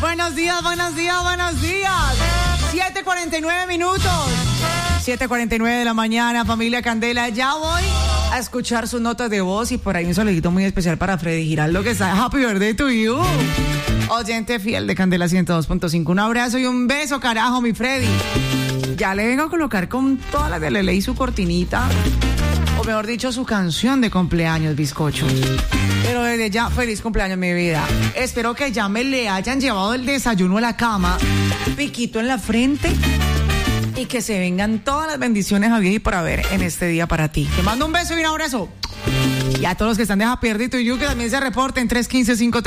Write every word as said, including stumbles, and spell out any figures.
Buenos días, buenos días, buenos días. siete cuarenta y nueve minutos. siete cuarenta y nueve de la mañana, familia Candela. Ya voy a escuchar sus notas de voz y por ahí un saludito muy especial para Freddy Giraldo, que está Happy Birthday to you. Oyente fiel de Candela ciento dos punto cinco. Un abrazo y un beso, carajo, mi Freddy. Ya le vengo a colocar con todas las de la ley su cortinita, o mejor dicho, su canción de cumpleaños, bizcocho. Pero desde ya, feliz cumpleaños, mi vida. Espero que ya me le hayan llevado el desayuno a la cama, piquito en la frente, y que se vengan todas las bendiciones a vida y por haber en este día para ti. Te mando un beso y un abrazo. Y a todos los que están de Happy Birthday to you, que también se reporten tres uno cinco